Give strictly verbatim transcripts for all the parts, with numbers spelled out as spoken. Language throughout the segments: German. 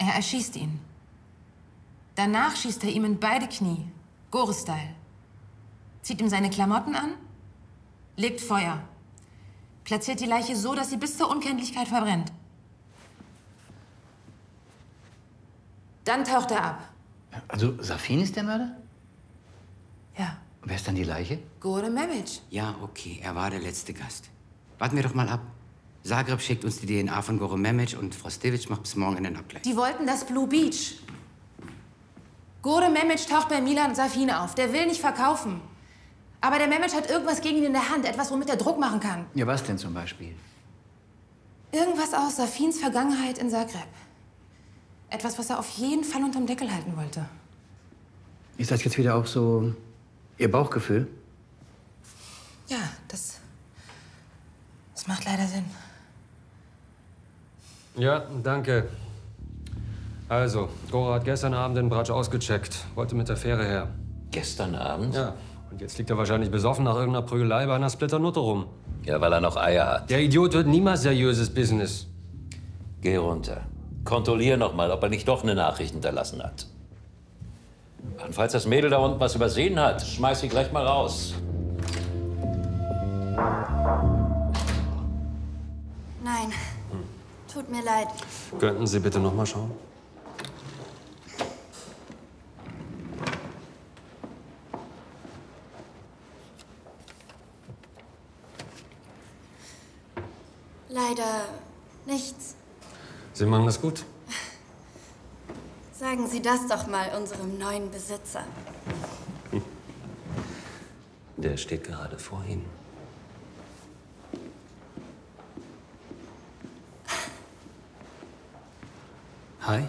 Er erschießt ihn. Danach schießt er ihm in beide Knie. Gore-Style. Zieht ihm seine Klamotten an, legt Feuer. Platziert die Leiche so, dass sie bis zur Unkenntlichkeit verbrennt. Dann taucht er ab. Also, Safin ist der Mörder? Ja. Und wer ist dann die Leiche? Gore Memic. Ja, okay, er war der letzte Gast. Warten wir doch mal ab. Zagreb schickt uns die D N A von Gore Memic und Frau Stevic macht bis morgen einen Abgleich. Die wollten das Blue Beach. Gore Memic taucht bei Milan Safin auf. Der will nicht verkaufen. Aber der Memic hat irgendwas gegen ihn in der Hand. Etwas, womit er Druck machen kann. Ja, was denn zum Beispiel? Irgendwas aus Safins Vergangenheit in Zagreb. Etwas, was er auf jeden Fall unterm Deckel halten wollte. Ist das jetzt wieder auch so Ihr Bauchgefühl? Ja, das... Das macht leider Sinn. Ja, danke. Also, Gore hat gestern Abend den Bratsch ausgecheckt. Wollte mit der Fähre her. Gestern Abend? Ja. Und jetzt liegt er wahrscheinlich besoffen nach irgendeiner Prügelei bei einer Splitternutte rum. Ja, weil er noch Eier hat. Der Idiot wird niemals seriöses Business. Geh runter. Kontrollier noch mal, ob er nicht doch eine Nachricht hinterlassen hat. Und falls das Mädel da unten was übersehen hat, schmeiß sie gleich mal raus. Nein. Tut mir leid. Könnten Sie bitte noch mal schauen? Leider nichts. Sie machen das gut. Sagen Sie das doch mal unserem neuen Besitzer. Der steht gerade vor Ihnen. Hi.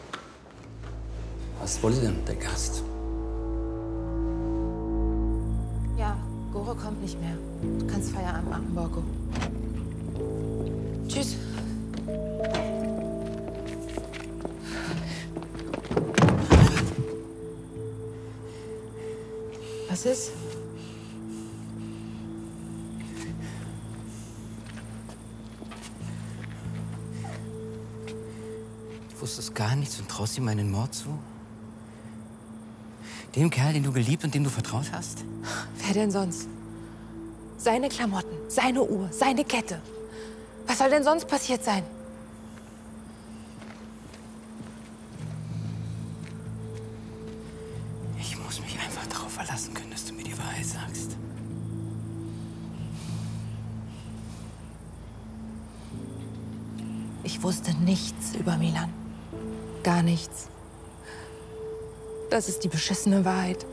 Was wollte denn der Gast? Ja, Gore kommt nicht mehr. Du kannst Feierabend machen, Borgo. Tschüss. Was ist? Du wusstest gar nichts und traust ihm einen Mord zu? Dem Kerl, den du geliebt und dem du vertraut hast? Wer denn sonst? Seine Klamotten, seine Uhr, seine Kette. Was soll denn sonst passiert sein? Ich muss mich einfach darauf verlassen können, dass du mir die Wahrheit sagst. Ich wusste nichts über Milan. Gar nichts. Das ist die beschissene Wahrheit.